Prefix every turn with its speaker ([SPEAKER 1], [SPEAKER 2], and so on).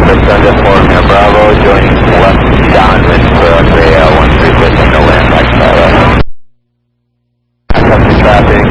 [SPEAKER 1] Sunday Formula Bravo, joining left downwind for the 136 on the land back side. Traffic